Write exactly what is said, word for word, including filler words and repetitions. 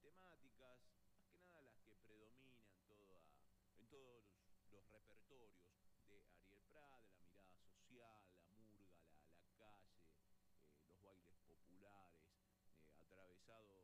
temáticas, más que nada las que predominan toda, en todos los, los repertorios de Ariel Prat, de la mirada social, la murga, la, la calle, eh, los bailes populares, eh, atravesado